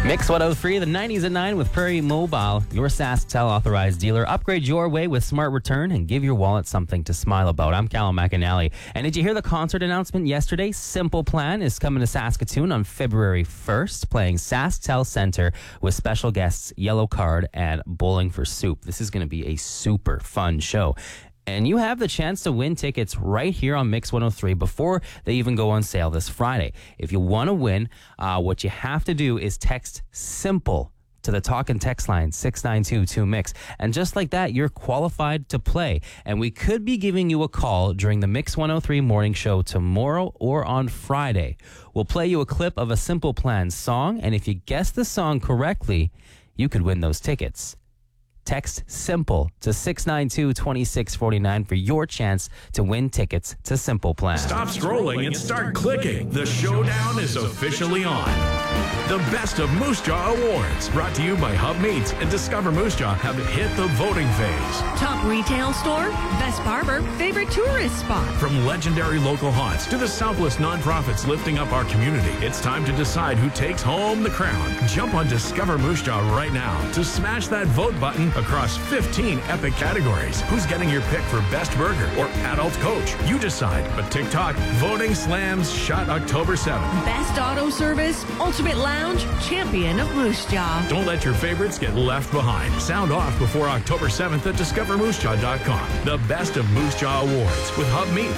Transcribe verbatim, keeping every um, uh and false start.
Mix one oh three, the nineties at nine with Prairie Mobile, your SaskTel authorized dealer. Upgrade your way with Smart Return and give your wallet something to smile about. I'm Callum McAnally. And did you hear the concert announcement yesterday? Simple Plan is coming to Saskatoon on February first, playing SaskTel Center with special guests Yellow Card and Bowling for Soup. This is going to be a super fun show. And you have the chance to win tickets right here on Mix one oh three before they even go on sale this Friday. If you want to win, uh, what you have to do is text SIMPLE to the talk and text line six nine two two mix. And just like that, you're qualified to play. And we could be giving you a call during the Mix one oh three morning show tomorrow or on Friday. We'll play you a clip of a Simple Plan song, and if you guess the song correctly, you could win those tickets. Text SIMPLE to six nine two two six four nine for your chance to win tickets to Simple Plan. Stop scrolling and start clicking. The showdown is officially on. The Best of Moose Jaw Awards, brought to you by Hub Meats and Discover Moose Jaw, have hit the voting phase. Top retail store, best barber, favorite tourist spot. From legendary local haunts to the selfless nonprofits lifting up our community, it's time to decide who takes home the crown. Jump on Discover Moose Jaw right now to smash that vote button across fifteen epic categories. Who's getting your pick for best burger or adult coach? You decide. But TikTok, voting slams shut October seventh. Best auto service, ultimate lounge, champion of Moose Jaw. Don't let your favorites get left behind. Sound off before October seventh at discover moose jaw dot com. The Best of Moose Jaw Awards with Hub Meats.